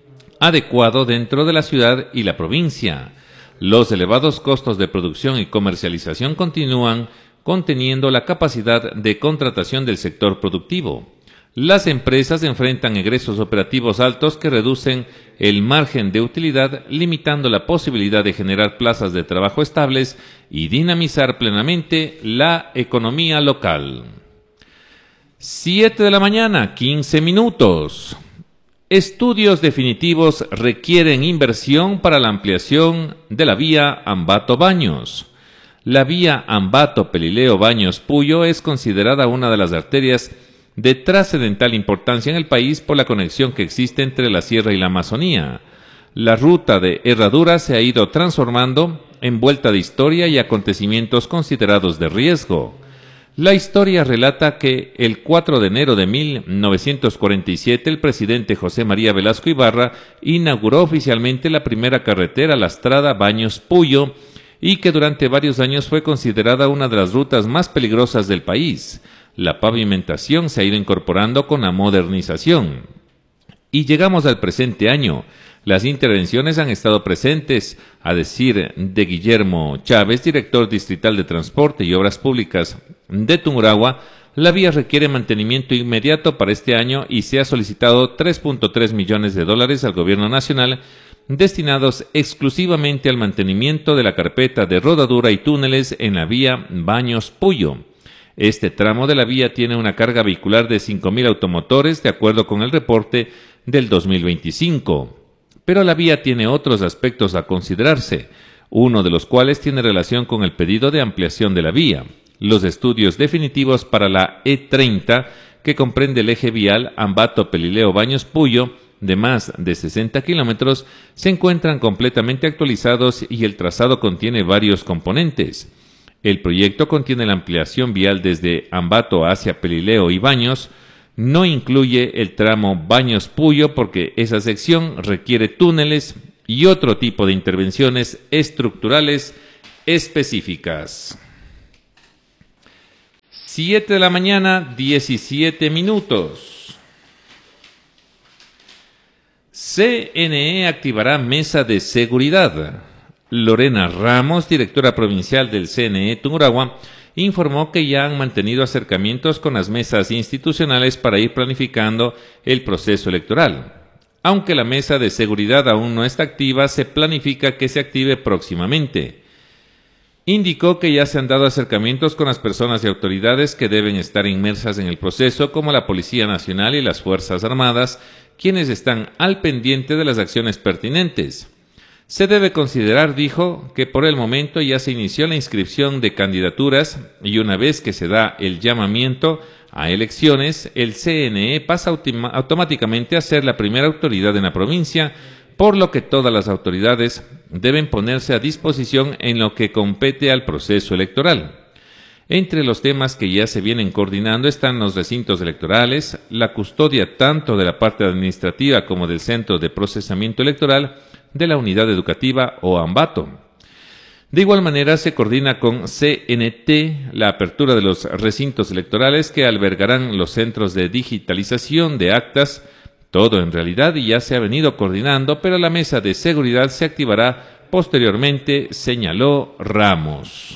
adecuado dentro de la ciudad y la provincia. Los elevados costos de producción y comercialización continúan conteniendo la capacidad de contratación del sector productivo. Las empresas enfrentan egresos operativos altos que reducen el margen de utilidad, limitando la posibilidad de generar plazas de trabajo estables y dinamizar plenamente la economía local. siete de la mañana, quince minutos. Estudios definitivos requieren inversión para la ampliación de la vía Ambato-Baños. La vía Ambato-Pelileo-Baños-Puyo es considerada una de las arterias de trascendental importancia en el país por la conexión que existe entre la sierra y la Amazonía. La ruta de Herradura se ha ido transformando envuelta de historia y acontecimientos considerados de riesgo. La historia relata que el cuatro de enero de mil novecientos cuarenta y siete el presidente José María Velasco Ibarra inauguró oficialmente la primera carretera lastrada Baños-Puyo y que durante varios años fue considerada una de las rutas más peligrosas del país. La pavimentación se ha ido incorporando con la modernización. Y llegamos al presente año. Las intervenciones han estado presentes, a decir de Guillermo Chávez, director distrital de Transporte y Obras Públicas de Tungurahua. La vía requiere mantenimiento inmediato para este año y se ha solicitado tres punto tres millones de dólares al gobierno nacional destinados exclusivamente al mantenimiento de la carpeta de rodadura y túneles en la vía Baños-Puyo. Este tramo de la vía tiene una carga vehicular de cinco mil automotores, de acuerdo con el reporte del dos mil veinticinco. Pero la vía tiene otros aspectos a considerarse, uno de los cuales tiene relación con el pedido de ampliación de la vía. Los estudios definitivos para la E treinta, que comprende el eje vial Ambato-Pelileo-Baños-Puyo, de más de sesenta kilómetros, se encuentran completamente actualizados y el trazado contiene varios componentes. El proyecto contiene la ampliación vial desde Ambato hacia Pelileo y Baños. No incluye el tramo Baños-Puyo porque esa sección requiere túneles y otro tipo de intervenciones estructurales específicas. siete de la mañana, diecisiete minutos. C N E activará mesa de seguridad. Lorena Ramos, directora provincial del C N E Tungurahua, informó que ya han mantenido acercamientos con las mesas institucionales para ir planificando el proceso electoral. Aunque la mesa de seguridad aún no está activa, se planifica que se active próximamente. Indicó que ya se han dado acercamientos con las personas y autoridades que deben estar inmersas en el proceso, como la Policía Nacional y las Fuerzas Armadas, quienes están al pendiente de las acciones pertinentes. Se debe considerar, dijo, que por el momento ya se inició la inscripción de candidaturas y una vez que se da el llamamiento a elecciones, el C N E pasa automáticamente a ser la primera autoridad en la provincia, por lo que todas las autoridades deben ponerse a disposición en lo que compete al proceso electoral. Entre los temas que ya se vienen coordinando están los recintos electorales, la custodia tanto de la parte administrativa como del Centro de Procesamiento Electoral, de la Unidad Educativa o Ambato. De igual manera se coordina con C N T la apertura de los recintos electorales que albergarán los centros de digitalización de actas, todo en realidad y ya se ha venido coordinando, pero la mesa de seguridad se activará posteriormente, señaló Ramos.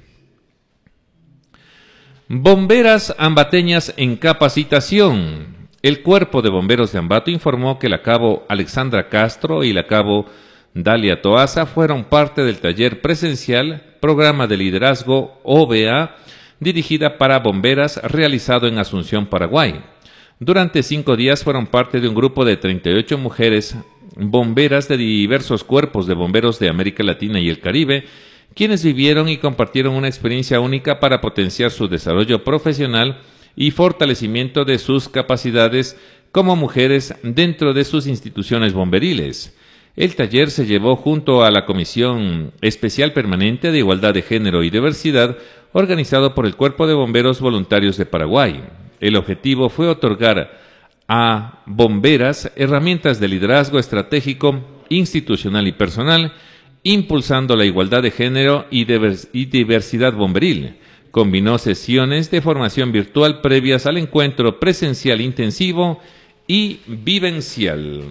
Bomberas ambateñas en capacitación. El Cuerpo de Bomberos de Ambato informó que la cabo Alexandra Castro y la cabo Dalia Toaza fueron parte del taller presencial Programa de Liderazgo O B A dirigida para bomberas realizado en Asunción, Paraguay. Durante cinco días fueron parte de un grupo de treinta y ocho mujeres bomberas de diversos cuerpos de bomberos de América Latina y el Caribe, quienes vivieron y compartieron una experiencia única para potenciar su desarrollo profesional y fortalecimiento de sus capacidades como mujeres dentro de sus instituciones bomberiles. El taller se llevó junto a la Comisión Especial Permanente de Igualdad de Género y Diversidad, organizado por el Cuerpo de Bomberos Voluntarios de Paraguay. El objetivo fue otorgar a bomberas herramientas de liderazgo estratégico, institucional y personal, impulsando la igualdad de género y diversidad bomberil. Combinó sesiones de formación virtual previas al encuentro presencial intensivo y vivencial.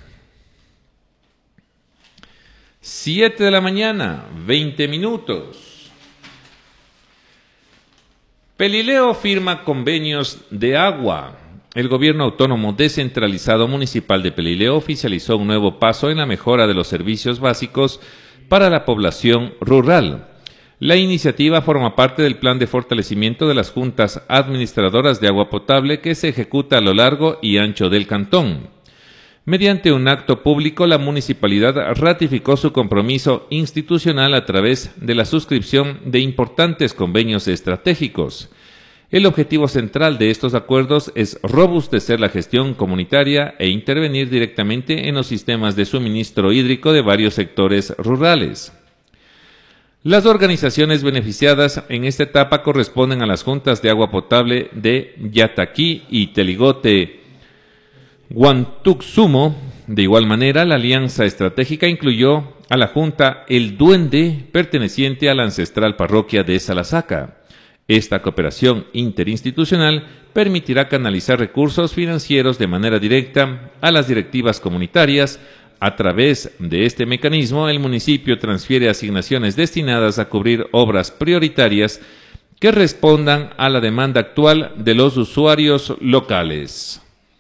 siete de la mañana, veinte minutos. Pelileo firma convenios de agua. El Gobierno Autónomo Descentralizado Municipal de Pelileo oficializó un nuevo paso en la mejora de los servicios básicos para la población rural. La iniciativa forma parte del plan de fortalecimiento de las juntas administradoras de agua potable que se ejecuta a lo largo y ancho del cantón. Mediante un acto público, la municipalidad ratificó su compromiso institucional a través de la suscripción de importantes convenios estratégicos. El objetivo central de estos acuerdos es robustecer la gestión comunitaria e intervenir directamente en los sistemas de suministro hídrico de varios sectores rurales. Las organizaciones beneficiadas en esta etapa corresponden a las juntas de agua potable de Yataquí y Teligote Guantuxumo. De igual manera, la alianza estratégica incluyó a la Junta El Duende, perteneciente a la ancestral parroquia de Salasaca. Esta cooperación interinstitucional permitirá canalizar recursos financieros de manera directa a las directivas comunitarias. A través de este mecanismo, el municipio transfiere asignaciones destinadas a cubrir obras prioritarias que respondan a la demanda actual de los usuarios locales.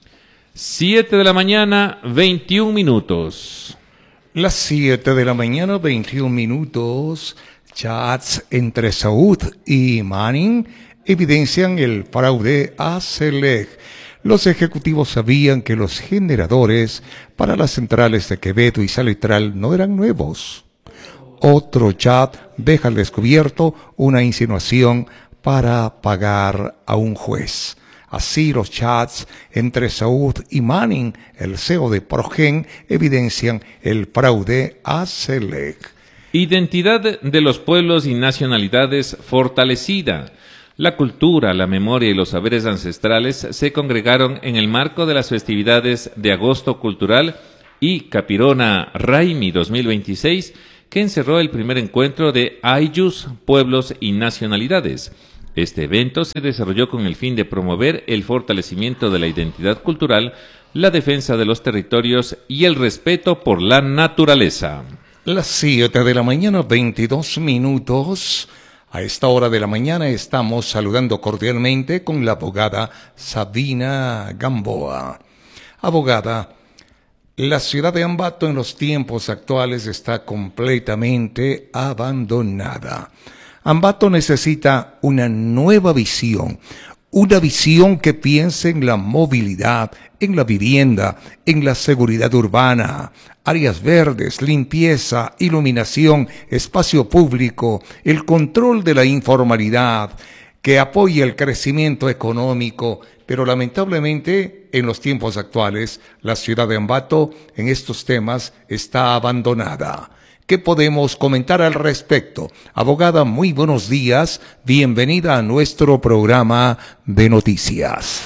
siete de la mañana, veintiún minutos. Las siete de la mañana, veintiún minutos. Chats entre Saúd y Manning evidencian el fraude a Selec. Los ejecutivos sabían que los generadores para las centrales de Quevedo y Salitral no eran nuevos. Otro chat deja al descubierto una insinuación para pagar a un juez. Así los chats entre Saúd y Manning, el C E O de Progen, evidencian el fraude a Selec. Identidad de los pueblos y nacionalidades fortalecida. La cultura, la memoria y los saberes ancestrales se congregaron en el marco de las festividades de Agosto Cultural y Capirona Raimi dos mil veintiséis, que encerró el primer encuentro de Ayllus, Pueblos y Nacionalidades. Este evento se desarrolló con el fin de promover el fortalecimiento de la identidad cultural, la defensa de los territorios y el respeto por la naturaleza. Las siete de la mañana, veintidós minutos. A esta hora de la mañana estamos saludando cordialmente con la abogada Sabina Gamboa. Abogada, la ciudad de Ambato en los tiempos actuales está completamente abandonada. Ambato necesita una nueva visión, una visión que piense en la movilidad, en la vivienda, en la seguridad urbana, áreas verdes, limpieza, iluminación, espacio público, el control de la informalidad, que apoye el crecimiento económico, pero lamentablemente en los tiempos actuales la ciudad de Ambato en estos temas está abandonada. ¿Qué podemos comentar al respecto? Abogada, muy buenos días, bienvenida a nuestro programa de noticias.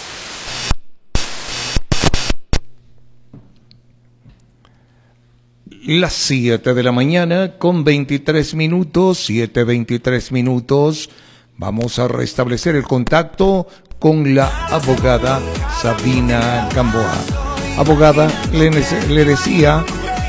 Las siete de la mañana con veintitrés minutos, siete veintitrés minutos. Vamos a restablecer el contacto con la abogada Sabina Gamboa. Abogada, le, le decía...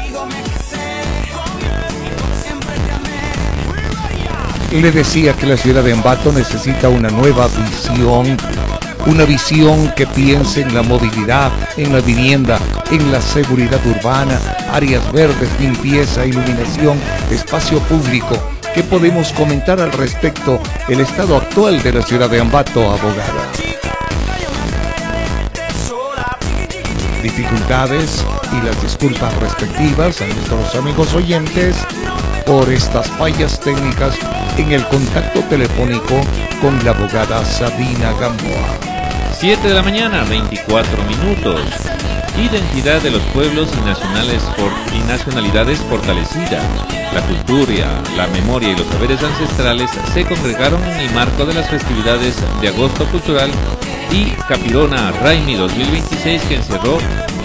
Le decía que la ciudad de Ambato necesita una nueva visión, una visión que piense en la movilidad, en la vivienda, en la seguridad urbana, áreas verdes, limpieza, iluminación, espacio público. ¿Qué podemos comentar al respecto el estado actual de la ciudad de Ambato, abogada? Dificultades y las disculpas respectivas a nuestros amigos oyentes por estas fallas técnicas en el contacto telefónico con la abogada Sabina Gamboa. siete de la mañana, veinticuatro minutos. Identidad de los pueblos y, nacionales for, y nacionalidades fortalecida. La cultura, la memoria y los saberes ancestrales se congregaron en el marco de las festividades de Agosto Cultural y Capirona Raimi dos mil veintiséis, que encerró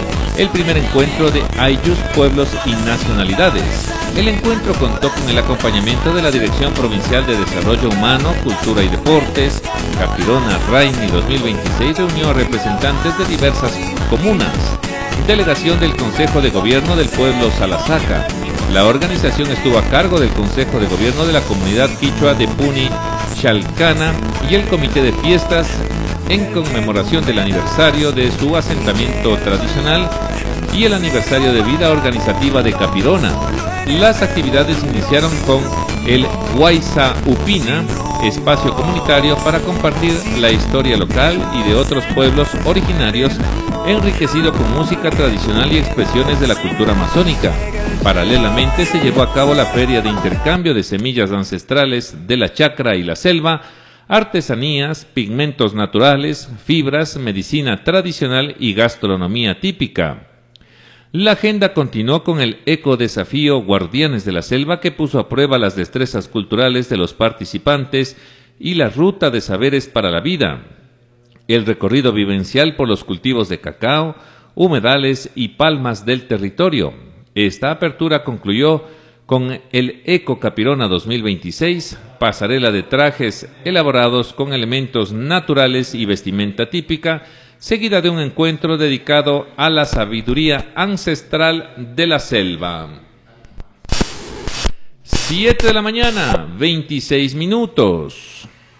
el primer encuentro de Ayllus, Pueblos y Nacionalidades. El encuentro contó con el acompañamiento de la Dirección Provincial de Desarrollo Humano, Cultura y Deportes. Capirona Raimi dos mil veintiséis reunió a representantes de diversas comunas. Delegación del Consejo de Gobierno del Pueblo Salasaca. La organización estuvo a cargo del Consejo de Gobierno de la Comunidad Quichua de Puni, Chalcana y el Comité de Fiestas en conmemoración del aniversario de su asentamiento tradicional y el aniversario de vida organizativa de Capirona. Las actividades iniciaron con el Huayza Upina, espacio comunitario para compartir la historia local y de otros pueblos originarios, enriquecido con música tradicional y expresiones de la cultura amazónica. Paralelamente se llevó a cabo la feria de intercambio de semillas ancestrales de la chacra y la selva, artesanías, pigmentos naturales, fibras, medicina tradicional y gastronomía típica. La agenda continuó con el ecodesafío Guardianes de la Selva, que puso a prueba las destrezas culturales de los participantes y la ruta de saberes para la vida. El recorrido vivencial por los cultivos de cacao, humedales y palmas del territorio. Esta apertura concluyó con el Eco Capirona dos mil veintiséis, pasarela de trajes elaborados con elementos naturales y vestimenta típica, seguida de un encuentro dedicado a la sabiduría ancestral de la selva. siete de la mañana, veintiséis minutos.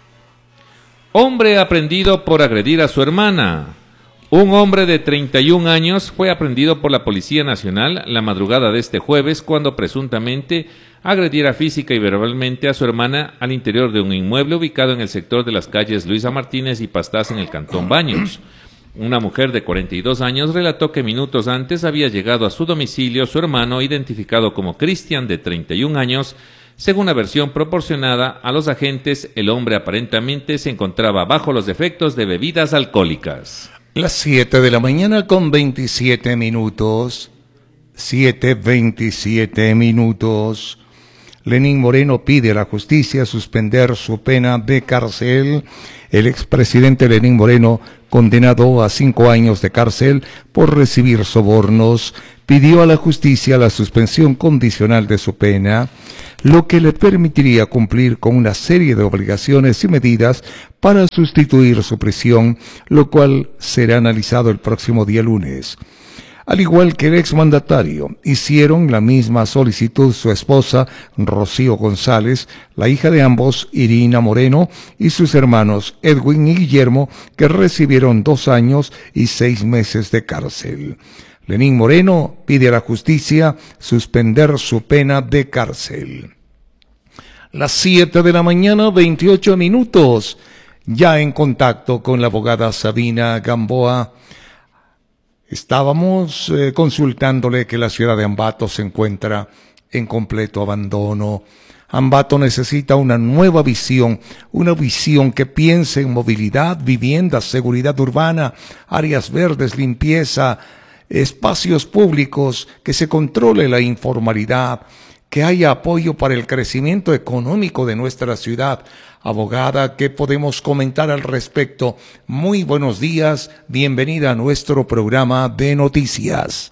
Hombre aprendido por agredir a su hermana. Un hombre de treinta y un años fue aprendido por la Policía Nacional la madrugada de este jueves cuando presuntamente agrediera física y verbalmente a su hermana al interior de un inmueble ubicado en el sector de las calles Luisa Martínez y Pastaza en el Cantón Baños. Una mujer de cuarenta y dos años relató que minutos antes había llegado a su domicilio su hermano, identificado como Cristian, de treinta y un años. Según la versión proporcionada a los agentes, el hombre aparentemente se encontraba bajo los efectos de bebidas alcohólicas. Las siete de la mañana con veintisiete minutos. siete veintisiete minutos. Lenín Moreno pide a la justicia suspender su pena de cárcel. El expresidente Lenín Moreno, condenado a cinco años de cárcel por recibir sobornos, pidió a la justicia la suspensión condicional de su pena, lo que le permitiría cumplir con una serie de obligaciones y medidas para sustituir su prisión, lo cual será analizado el próximo día lunes. Al igual que el exmandatario, hicieron la misma solicitud su esposa Rocío González, la hija de ambos, Irina Moreno, y sus hermanos Edwin y Guillermo, que recibieron dos años y seis meses de cárcel. Lenín Moreno pide a la justicia suspender su pena de cárcel. Las siete de la mañana, veintiocho minutos. Ya en contacto con la abogada Sabina Gamboa. Estábamos eh, consultándole que la ciudad de Ambato se encuentra en completo abandono. Ambato necesita una nueva visión, una visión que piense en movilidad, vivienda, seguridad urbana, áreas verdes, limpieza, espacios públicos, que se controle la informalidad, que haya apoyo para el crecimiento económico de nuestra ciudad. Abogada, ¿qué podemos comentar al respecto? Muy buenos días, bienvenida a nuestro programa de noticias.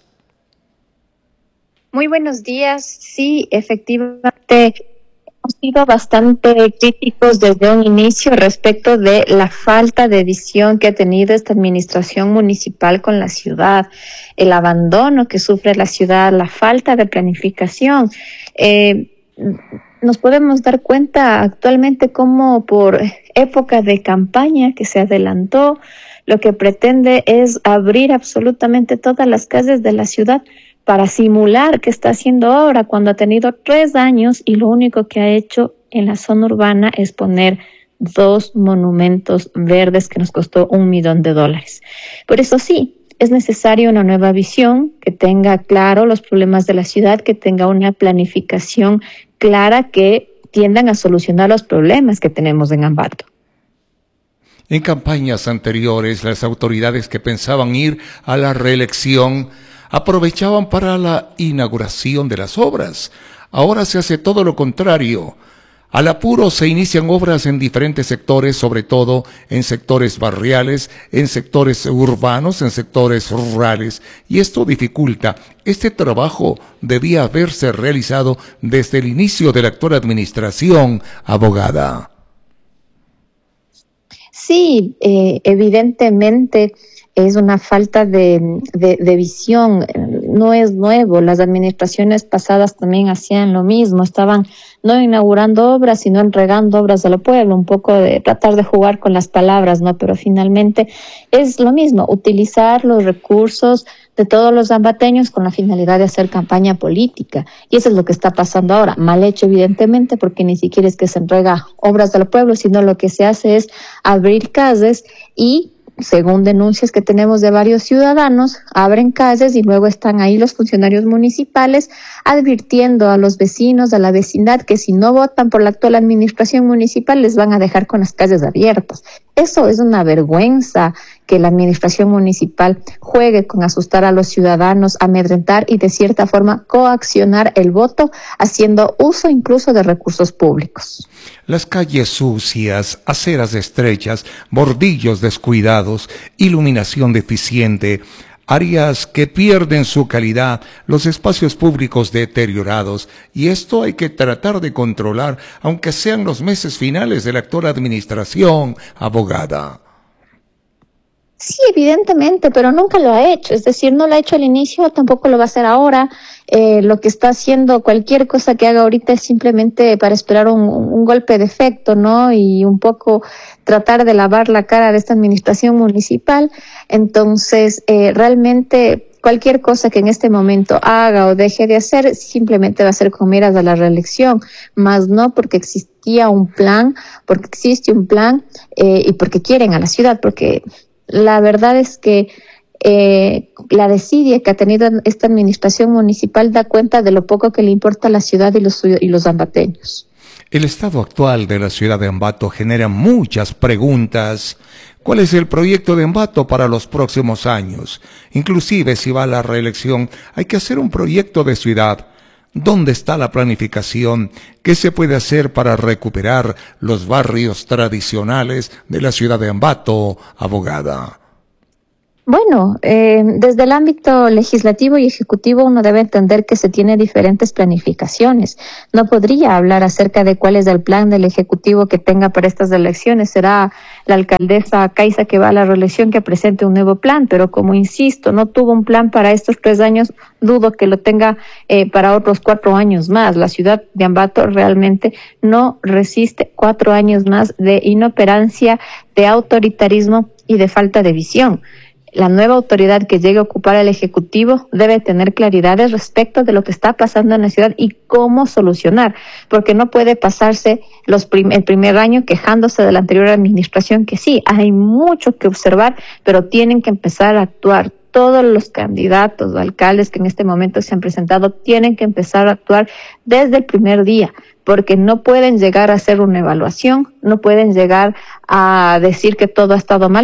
Muy buenos días, sí, efectivamente hemos sido bastante críticos desde un inicio respecto de la falta de visión que ha tenido esta administración municipal con la ciudad, el abandono que sufre la ciudad, la falta de planificación. Eh, nos podemos dar cuenta actualmente cómo por época de campaña que se adelantó, lo que pretende es abrir absolutamente todas las calles de la ciudad para simular que está haciendo obra cuando ha tenido tres años y lo único que ha hecho en la zona urbana es poner dos monumentos verdes que nos costó un millón de dólares. Por eso sí, es necesaria una nueva visión que tenga claro los problemas de la ciudad, que tenga una planificación clara que tiendan a solucionar los problemas que tenemos en Ambato. En campañas anteriores, las autoridades que pensaban ir a la reelección aprovechaban para la inauguración de las obras. Ahora se hace todo lo contrario. Al apuro se inician obras en diferentes sectores, sobre todo en sectores barriales, en sectores urbanos, en sectores rurales, y esto dificulta. Este trabajo debía haberse realizado desde el inicio de la actual administración, abogada. Sí, eh, evidentemente es una falta de, de, de visión, no es nuevo, las administraciones pasadas también hacían lo mismo, estaban no inaugurando obras, sino entregando obras al pueblo, un poco de tratar de jugar con las palabras, ¿no? Pero finalmente es lo mismo, utilizar los recursos de todos los ambateños con la finalidad de hacer campaña política. Y eso es lo que está pasando ahora. Mal hecho, evidentemente, porque ni siquiera es que se entrega obras al pueblo, sino lo que se hace es abrir calles y, según denuncias que tenemos de varios ciudadanos, abren calles y luego están ahí los funcionarios municipales advirtiendo a los vecinos, a la vecindad, que si no votan por la actual administración municipal les van a dejar con las calles abiertas. Eso es una vergüenza, que la administración municipal juegue con asustar a los ciudadanos, amedrentar y de cierta forma coaccionar el voto, haciendo uso incluso de recursos públicos. Las calles sucias, aceras estrechas, bordillos descuidados, iluminación deficiente, áreas que pierden su calidad, los espacios públicos deteriorados, y esto hay que tratar de controlar, aunque sean los meses finales de la actual administración, abogada. Sí, evidentemente, pero nunca lo ha hecho. Es decir, no lo ha hecho al inicio, tampoco lo va a hacer ahora. Eh, lo que está haciendo, cualquier cosa que haga ahorita es simplemente para esperar un, un golpe de efecto, ¿no? Y un poco tratar de lavar la cara de esta administración municipal. Entonces, eh, realmente cualquier cosa que en este momento haga o deje de hacer simplemente va a ser con miras a la reelección, más no porque existía un plan, porque existe un plan eh, y porque quieren a la ciudad, porque la verdad es que eh, la desidia que ha tenido esta administración municipal da cuenta de lo poco que le importa a la ciudad y los, y los ambateños. El estado actual de la ciudad de Ambato genera muchas preguntas. ¿Cuál es el proyecto de Ambato para los próximos años? Inclusive si va a la reelección, hay que hacer un proyecto de ciudad. ¿Dónde está la planificación? ¿Qué se puede hacer para recuperar los barrios tradicionales de la ciudad de Ambato, abogada? Bueno, eh, desde el ámbito legislativo y ejecutivo uno debe entender que se tiene diferentes planificaciones. No podría hablar acerca de cuál es el plan del ejecutivo que tenga para estas elecciones. Será la alcaldesa Caiza, que va a la reelección, que presente un nuevo plan, pero como insisto, no tuvo un plan para estos tres años, dudo que lo tenga eh, para otros cuatro años más. La ciudad de Ambato realmente no resiste cuatro años más de inoperancia, de autoritarismo y de falta de visión. La nueva autoridad que llegue a ocupar el Ejecutivo debe tener claridades respecto de lo que está pasando en la ciudad y cómo solucionar, porque no puede pasarse los prim- el primer año quejándose de la anterior administración, que sí, hay mucho que observar, pero tienen que empezar a actuar. Todos los candidatos o alcaldes que en este momento se han presentado tienen que empezar a actuar desde el primer día, porque no pueden llegar a hacer una evaluación, no pueden llegar a decir que todo ha estado mal,